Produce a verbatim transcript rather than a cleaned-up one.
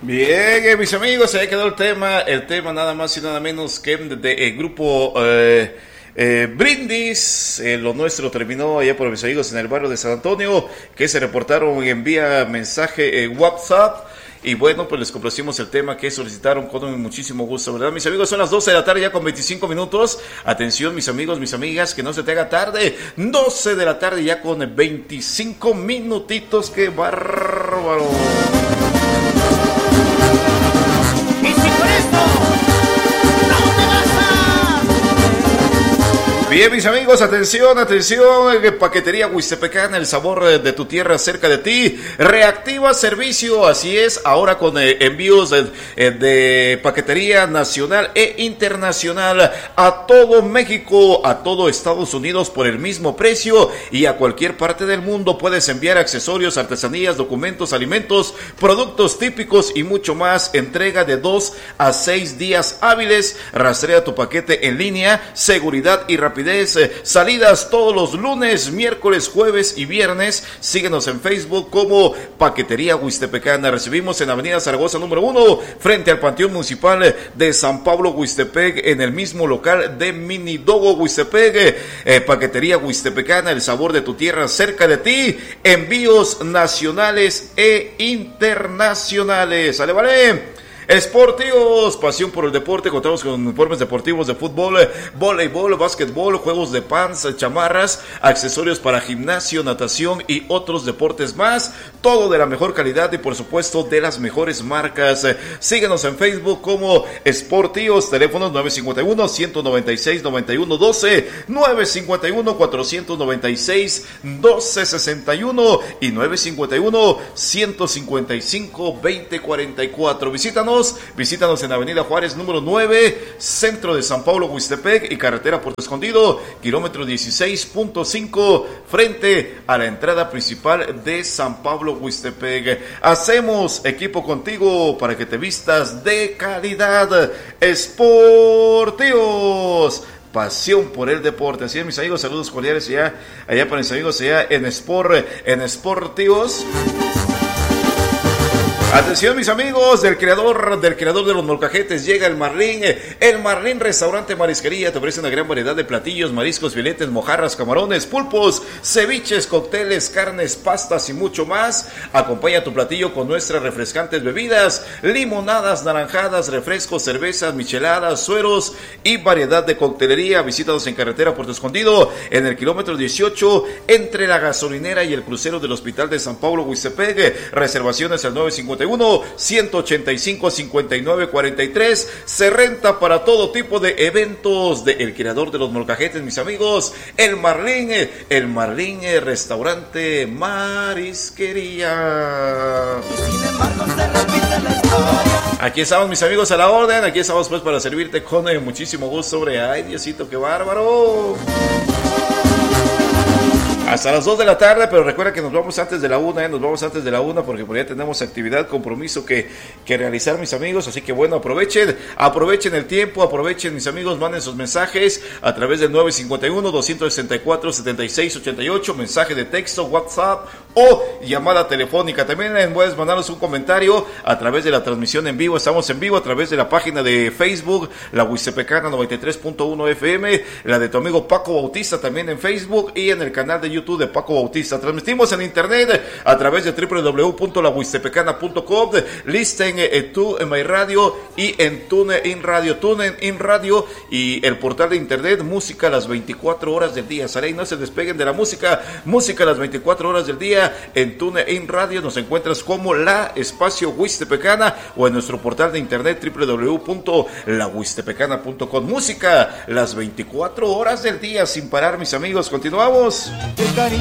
Bien, eh, mis amigos, se ha quedado el tema, el tema nada más y nada menos que del de, de, grupo eh, eh, Brindis. Eh, lo nuestro terminó allá por mis amigos en el barrio de San Antonio, que se reportaron en vía mensaje en WhatsApp. Y bueno, pues les complacimos el tema que solicitaron con muchísimo gusto, ¿verdad? Mis amigos, son las doce de la tarde ya con veinticinco minutos. Atención, mis amigos, mis amigas, que no se te haga tarde. doce de la tarde ya con veinticinco minutitos. ¡Qué bárbaro! Bien, mis amigos, atención, atención, Paquetería Huistepecana, el sabor de tu tierra cerca de ti. Reactiva servicio, así es, ahora con eh, envíos de, de paquetería nacional e internacional a todo México, a todo Estados Unidos por el mismo precio y a cualquier parte del mundo. Puedes enviar accesorios, artesanías, documentos, alimentos, productos típicos y mucho más. Entrega de dos a seis días hábiles. Rastrea tu paquete en línea, seguridad y rapidez. Salidas todos los lunes, miércoles, jueves y viernes. Síguenos en Facebook como Paquetería Huistepecana. Recibimos en Avenida Zaragoza número uno, frente al Panteón Municipal de San Pablo, Huistepec, en el mismo local de Minidogo, Huistepec. Eh, Paquetería Huistepecana, el sabor de tu tierra cerca de ti. Envíos nacionales e internacionales. ¿Sale, vale? Esportivos, pasión por el deporte. Contamos con uniformes deportivos de fútbol, voleibol, básquetbol, juegos de pants, chamarras, accesorios para gimnasio, natación y otros deportes más. Todo de la mejor calidad y por supuesto de las mejores marcas. Síguenos en Facebook como Esportivos. Teléfonos nueve cinco uno, uno nueve seis, nueve uno uno dos, nueve cinco uno, cuatro nueve seis, doce sesenta y uno y nueve cinco uno, uno cinco cinco, veinte cuarenta y cuatro. Visítanos Visítanos en Avenida Juárez número nueve, centro de San Pablo, Huistepec, y carretera Puerto Escondido, kilómetro dieciséis punto cinco, frente a la entrada principal de San Pablo, Huistepec. Hacemos equipo contigo para que te vistas de calidad. Esportivos, pasión por el deporte. Así es, mis amigos, saludos cordiales allá, allá para mis amigos allá en Sport, en Esportivos. Atención, mis amigos, del creador del creador de los molcajetes llega el Marlín. El Marlín Restaurante Marisquería te ofrece una gran variedad de platillos, mariscos, filetes, mojarras, camarones, pulpos, ceviches, cócteles, carnes, pastas y mucho más. Acompaña tu platillo con nuestras refrescantes bebidas, limonadas, naranjadas, refrescos, cervezas, micheladas, sueros y variedad de coctelería. Visítanos en carretera Puerto Escondido, en el kilómetro dieciocho, entre la gasolinera y el crucero del Hospital de San Pablo, Huistepec. Reservaciones al nueve cinco uno, uno ochenta y cinco, cincuenta y nueve cuarenta y tres. Se renta para todo tipo de eventos de el creador de los molcajetes, mis amigos, el Marlín, el Marlín Restaurante Marisquería. Sin embargo, se repite la historia. Aquí estamos, mis amigos, a la orden. Aquí estamos pues para servirte con eh, muchísimo gusto. Sobre, ay, Diosito, qué bárbaro. Hasta las dos de la tarde, pero recuerda que nos vamos antes de la una, ¿eh? Nos vamos antes de la una porque por allá tenemos actividad, compromiso que, que realizar, mis amigos. Así que bueno, aprovechen, aprovechen el tiempo, aprovechen, mis amigos, manden sus mensajes a través del nueve cinco uno, dos sesenta y cuatro, setenta y seis ochenta y ocho, mensaje de texto, WhatsApp o llamada telefónica. También puedes mandarnos un comentario a través de la transmisión en vivo. Estamos en vivo a través de la página de Facebook, la Huistepecana noventa y tres punto uno F M, la de tu amigo Paco Bautista también en Facebook y en el canal de YouTube de Paco Bautista. Transmitimos en internet a través de doble u doble u doble u punto la huistepecana punto com, listen eh, tu en My Radio y en TuneIn Radio, TuneIn Radio y el portal de internet música las veinticuatro horas del día. Sale y no se despeguen de la música, música las veinticuatro horas del día en TuneIn Radio. Nos encuentras como la espacio Huistepecana o en nuestro portal de internet doble u doble u doble u punto la huistepecana punto com. Música las veinticuatro horas del día sin parar, mis amigos. Continuamos.